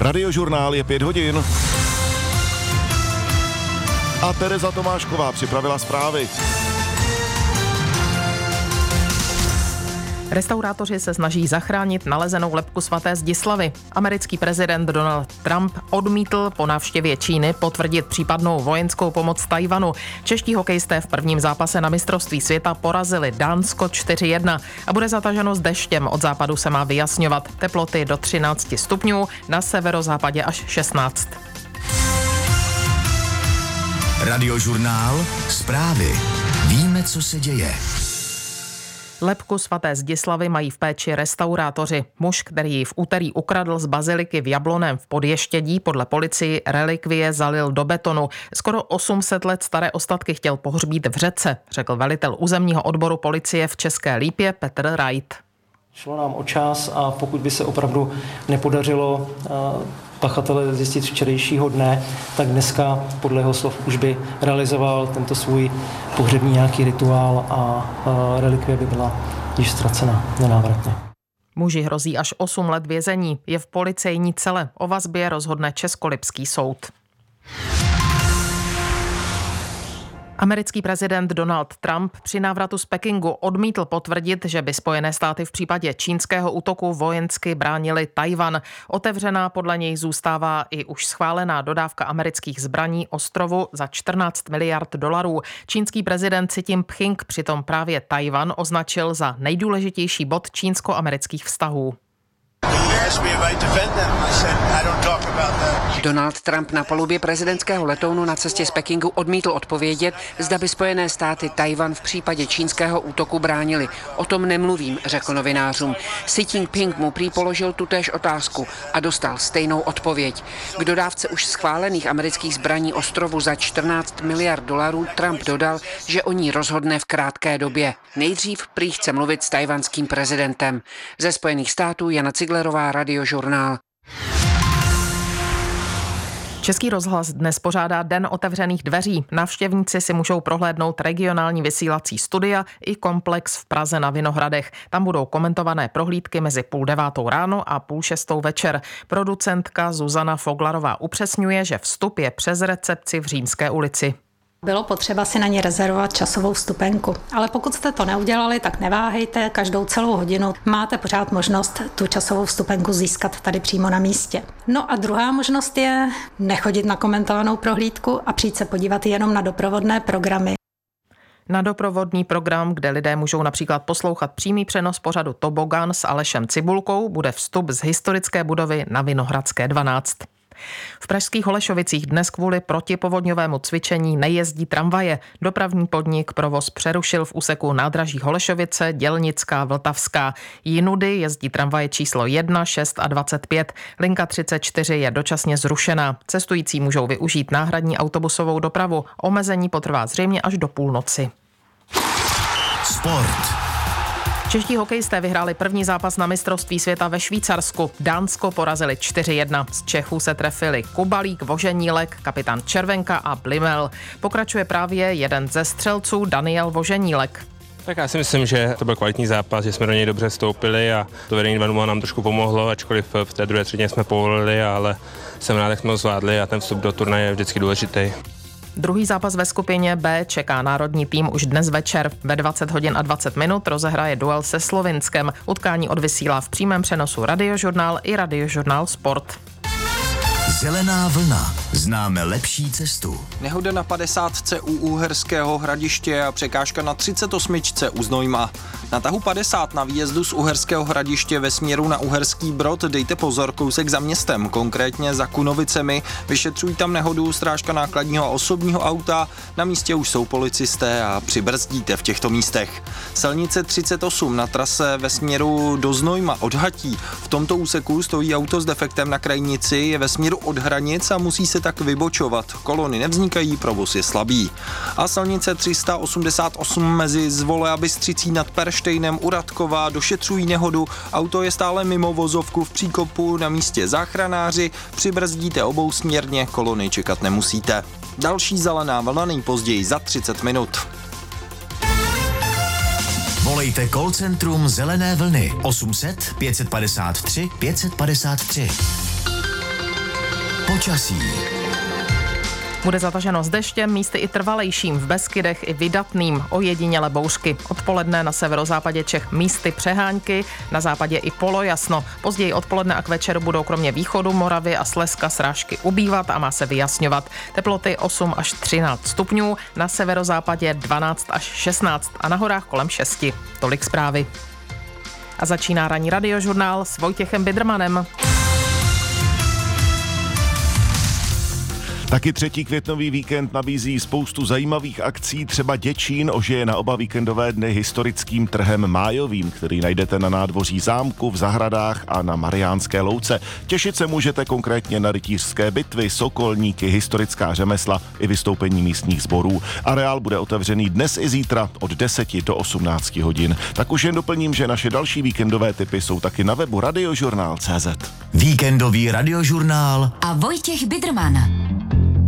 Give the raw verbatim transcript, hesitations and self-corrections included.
Radiožurnál je pět hodin. A Tereza Tomášková připravila zprávy. Restaurátoři se snaží zachránit nalezenou lebku svaté Zdislavy. Americký prezident Donald Trump odmítl po návštěvě Číny potvrdit případnou vojenskou pomoc Tajvanu. Čeští hokejisté v prvním zápase na mistrovství světa porazili Dánsko čtyři jedna a bude zataženo s deštěm. Od západu se má vyjasňovat. Teploty do třináct stupňů, na severozápadě až šestnáct. Radiožurnál, zprávy. Víme, co se děje. Lebku svaté Zdislavy mají v péči restaurátoři. Muž, který ji v úterý ukradl z baziliky v Jablonném v Podještědí, podle policii relikvie zalil do betonu. Skoro osm set let staré ostatky chtěl pohřbít v řece, řekl velitel územního odboru policie v České Lípě Petr Rajt. Šlo nám o čas a pokud by se opravdu nepodařilo pachatele zjistit včerejšího dne, tak dneska podle jeho slov už by realizoval tento svůj pohřební nějaký rituál a relikvie by byla již ztracena nenávratně. Muži hrozí až osm let vězení. Je v policejní cele. O vazbě rozhodne Českolipský soud. Americký prezident Donald Trump při návratu z Pekingu odmítl potvrdit, že by Spojené státy v případě čínského útoku vojensky bránili Tajvan. Otevřená podle něj zůstává i už schválená dodávka amerických zbraní ostrovu za čtrnáct miliard dolarů. Čínský prezident Xi Jinping přitom právě Tajvan označil za nejdůležitější bod čínsko-amerických vztahů. Donald Trump na palubě prezidentského letounu na cestě z Pekingu odmítl odpovědět, zda by Spojené státy Tajvan v případě čínského útoku bránili. O tom nemluvím, řekl novinářům. Xi Jinping mu prý položil tutéž otázku a dostal stejnou odpověď. K dodávce už schválených amerických zbraní ostrovu za čtrnáct miliard dolarů Trump dodal, že o ní rozhodne v krátké době. Nejdřív prý chce mluvit s tajvanským prezidentem. Ze Spojených států Jana Ciglerová, Radiožurnál. Český rozhlas dnes pořádá Den otevřených dveří. Návštěvníci si můžou prohlédnout regionální vysílací studia i komplex v Praze na Vinohradech. Tam budou komentované prohlídky mezi půl devátou ráno a půl šestou večer. Producentka Zuzana Foglarová upřesňuje, že vstup je přes recepci v Římské ulici. Bylo potřeba si na ně rezervovat časovou vstupenku. Ale pokud jste to neudělali, tak neváhejte, každou celou hodinu máte pořád možnost tu časovou vstupenku získat tady přímo na místě. No a druhá možnost je nechodit na komentovanou prohlídku a přijít se podívat jenom na doprovodné programy. Na doprovodný program, kde lidé můžou například poslouchat přímý přenos pořadu Tobogán s Alešem Cibulkou, bude vstup z historické budovy na Vinohradské dvanáct. V pražských Holešovicích dnes kvůli protipovodňovému cvičení nejezdí tramvaje. Dopravní podnik provoz přerušil v úseku nádraží Holešovice, Dělnická, Vltavská. Jinudy jezdí tramvaje číslo jedna, šest a dvacet pět. Linka třicet čtyři je dočasně zrušená. Cestující můžou využít náhradní autobusovou dopravu. Omezení potrvá zřejmě až do půlnoci. Sport. Čeští hokejisté vyhráli první zápas na mistrovství světa ve Švýcarsku. Dánsko porazili čtyři jedna. Z Čechů se trefili Kubalík, Voženílek, kapitán Červenka a Blimel. Pokračuje právě jeden ze střelců Daniel Voženílek. Tak já si myslím, že to byl kvalitní zápas, že jsme do něj dobře vstoupili a to vedení dva nula nám trošku pomohlo, ačkoliv v té druhé třetině jsme povolili, ale jsem rád, jak jsme ho zvládli a ten vstup do turnaje je vždycky důležitý. Druhý zápas ve skupině B čeká národní tým už dnes večer. Ve dvacet hodin a dvacet minut rozehraje duel se Slovinskem. Utkání odvysílá v přímém přenosu Radiožurnál i Radiožurnál Sport. Zelená vlna. Známe lepší cestu. Nehoda na padesátce u Uherského Hradiště a překážka na třicet osm u Znojma. Na tahu padesát na výjezdu z Uherského Hradiště ve směru na Uherský Brod dejte pozor kousek za městem, konkrétně za Kunovicemi. Vyšetřují tam nehodu strážka nákladního a osobního auta. Na místě už jsou policisté a přibrzdíte v těchto místech. Silnice třicet osm na trase ve směru do Znojma od Hatí. V tomto úseku stojí auto s defektem na krajnici, je ve směru od hranic a musí se tak vybočovat. Kolony nevznikají, provoz je slabý. A silnice tři sta osmdesát osm mezi Zvole a Bystřicí nad Perštejnem u Radkova došetřují nehodu. Auto je stále mimo vozovku v příkopu, na místě záchranáři, přibrzdíte obousměrně, kolony čekat nemusíte. Další zelená vlna nejpozději za třicet minut. Volejte call centrum Zelené vlny osm set pět set padesát tři pět set padesát tři. Počasí. Bude zataženo s deštěm, místy i trvalejším, v Beskydech i vydatným, ojediněle bouřky. Odpoledne na severozápadě Čech místy přehánky, na západě i polojasno. Později odpoledne a k večeru budou kromě východu Moravy a Slezska srážky ubývat a má se vyjasňovat. Teploty osm až třináct stupňů, na severozápadě dvanáct až šestnáct a na horách kolem šesti. Tolik zprávy. A začíná ranní radiožurnál s Vojtěchem Bidrmanem. Taky třetí květnový víkend nabízí spoustu zajímavých akcí, třeba Děčín ožije na oba víkendové dny historickým trhem májovým, který najdete na nádvoří zámku, v zahradách a na Mariánské louce. Těšit se můžete konkrétně na rytířské bitvy, sokolníky, historická řemesla i vystoupení místních sborů. Areál bude otevřený dnes i zítra od deseti do osmnácti hodin. Tak už jen doplním, že naše další víkendové tipy jsou taky na webu radiožurnál tečka cé zet. Víkendový radiožurnál a Vojtěch Bidrman.